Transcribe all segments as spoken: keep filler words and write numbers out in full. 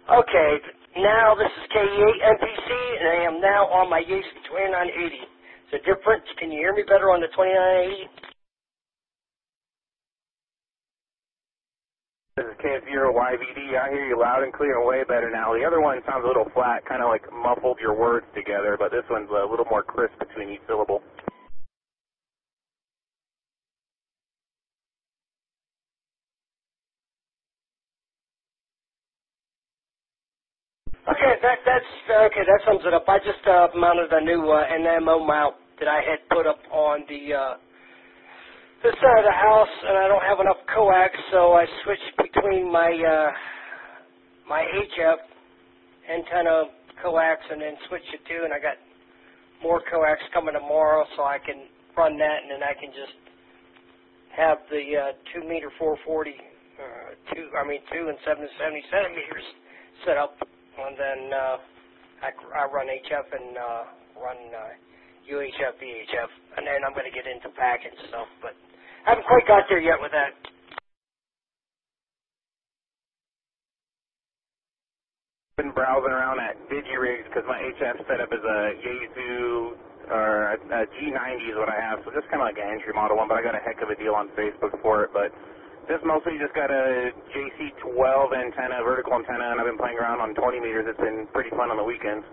Okay, now this is K E eight M P C, and I am now on my Yaesu twenty-nine eighty. Is it different? Can you hear me better on the twenty-nine eighty? This is K F zero Y V D. I hear you loud and clear and way better now. The other one sounds a little flat, kind of like muffled your words together, but this one's a little more crisp between each syllable. Okay, that that's okay. That sums it up. I just uh, mounted a new uh, N M O mount that I had put up on the uh, this side of the house, and I don't have enough coax, so I switched between my uh, my H F antenna coax, and then switched it to, and I got more coax coming tomorrow, so I can run that, and then I can just have the uh, two meter four forty, uh, two I mean two and seven to seventy centimeters set up. And then uh, I, I run H F and uh, run uh, U H F, V H F, and then I'm going to get into packet stuff, but I haven't quite got there yet with that. Been browsing around at DigiRigs because my H F setup is a Yaesu or a, a G ninety is what I have, so just kind of like an entry model one, but I got a heck of a deal on Facebook for it. But this mostly just got a J C twelve antenna, vertical antenna, and I've been playing around on twenty meters. It's been pretty fun on the weekends.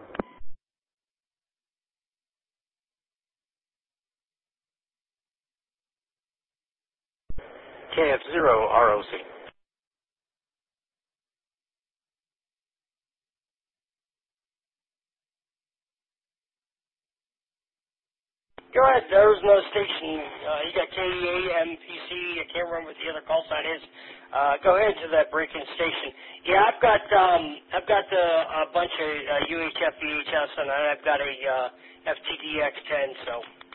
K F zero R O C. Go ahead, there's no station. Uh, you got K E A, M P C, I can't remember what the other call sign is. Uh, go ahead to that break-in station. Yeah, I've got um, I've got uh, a bunch of uh, U H F, V H S, and I've got a uh, F T D X ten, so.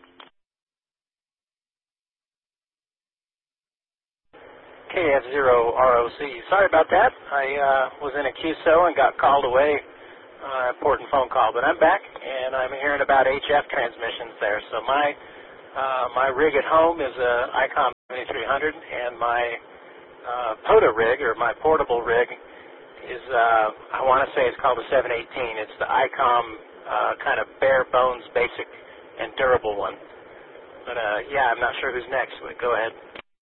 K F zero R O C. Sorry about that. I uh, was in a Q S O and got called away. Uh, important phone call, but I'm back, and I'm hearing about H F transmissions there. So my uh, my rig at home is a ICOM seventy-three hundred, and my uh, POTA rig, or my portable rig, is, uh, I want to say it's called a seven eighteen. It's the ICOM uh, kind of bare bones, basic, and durable one. But, uh, yeah, I'm not sure who's next, but go ahead.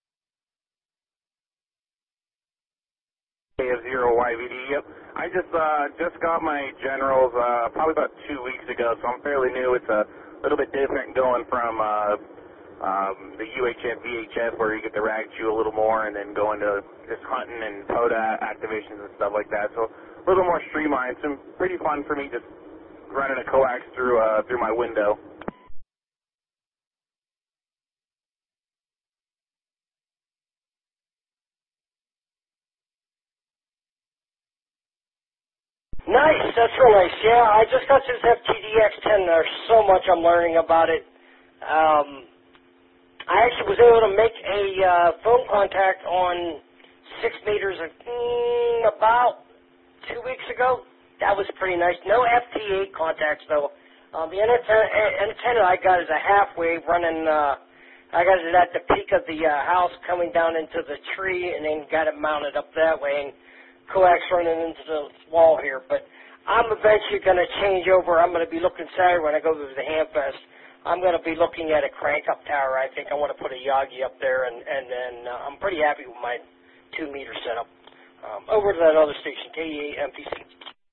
K F zero Y V D, yep. I just uh, just got my generals uh, probably about two weeks ago, so I'm fairly new. It's a little bit different going from uh, um, the U H F, V H F, where you get the rag chew a little more, and then going to just hunting and POTA activations and stuff like that. So a little more streamlined. It's been pretty fun for me just running a coax through uh, through my window. Nice, that's real nice. Yeah, I just got this F T D X ten. There's so much I'm learning about it. Um, I actually was able to make a uh, phone contact on six meters of, mm, about two weeks ago. That was pretty nice. No F T eight contacts, though. Um, the antenna, antenna I got is a half wave running, uh, I got it at the peak of the uh, house coming down into the tree, and then got it mounted up that way. And coax running into the wall here, but I'm eventually going to change over. I'm going to be looking Saturday when I go to the Hamfest. I'm going to be looking at a crank-up tower. I think I want to put a Yagi up there, and, and then uh, I'm pretty happy with my two-meter setup. Um, over to that other station, K E A M P C.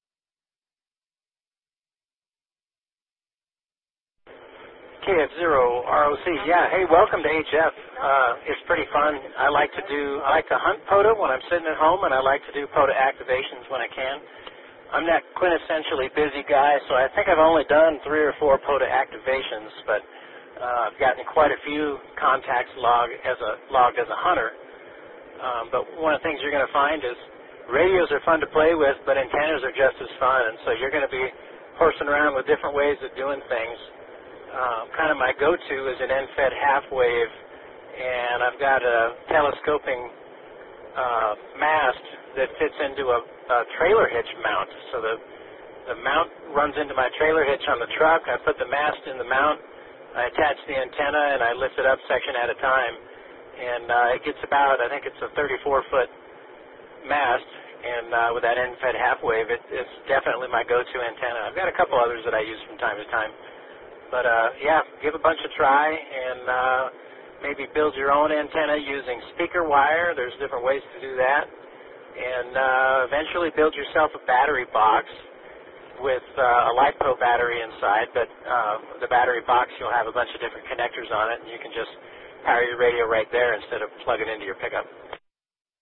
K F zero R O C. Yeah, hey, welcome to H F. Uh, it's pretty fun. I like to do, I like to hunt POTA when I'm sitting at home, and I like to do POTA activations when I can. I'm that quintessentially busy guy, so I think I've only done three or four POTA activations, but uh, I've gotten quite a few contacts log as a, logged as a hunter. Um, but one of the things you're going to find is radios are fun to play with, but antennas are just as fun, and so you're going to be horsing around with different ways of doing things. Uh, kind of my go-to is an end-fed half-wave, and I've got a telescoping uh, mast that fits into a, a trailer hitch mount. So the, the mount runs into my trailer hitch on the truck. I put the mast in the mount, I attach the antenna, and I lift it up section at a time. And uh, it gets about, I think it's a thirty-four foot mast, and and uh, with that end-fed half wave, it, it's definitely my go-to antenna. I've got a couple others that I use from time to time. But, uh, yeah, give a bunch a try, and uh, maybe build your own antenna using speaker wire. There's different ways to do that. And uh, eventually build yourself a battery box with uh, a LiPo battery inside, but uh, the battery box, you'll have a bunch of different connectors on it, and you can just power your radio right there instead of plug it into your pickup.